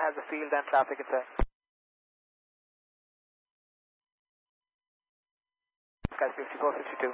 has a field and traffic inside. Sky 5452.